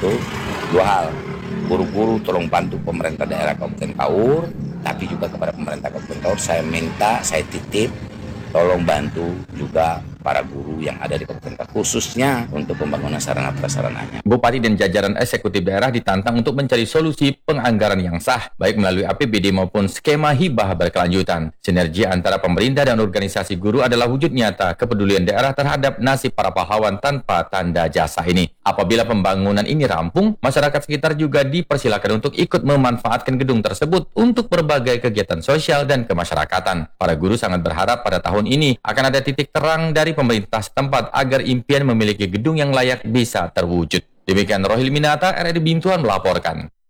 itu dua hal. Guru-guru tolong bantu pemerintah daerah Kabupaten Kaur, tapi juga kepada pemerintah Kabupaten Kaur saya minta, saya titip, tolong bantu juga para guru yang ada di Kabupaten Kaur, khususnya untuk pembangunan sarana prasarananya. Bupati dan jajaran eksekutif daerah ditantang untuk mencari solusi penganggaran yang sah, baik melalui APBD maupun skema hibah berkelanjutan. Sinergi antara pemerintah dan organisasi guru adalah wujud nyata kepedulian daerah terhadap nasib para pahlawan tanpa tanda jasa ini. Apabila pembangunan ini rampung, masyarakat sekitar juga dipersilakan untuk ikut memanfaatkan gedung tersebut untuk berbagai kegiatan sosial dan kemasyarakatan. Para guru sangat berharap pada tahun ini akan ada titik terang dari pemerintah setempat agar impian memiliki gedung yang layak bisa terwujud. Demikian Rohil Minata, RRI Bintuan melaporkan.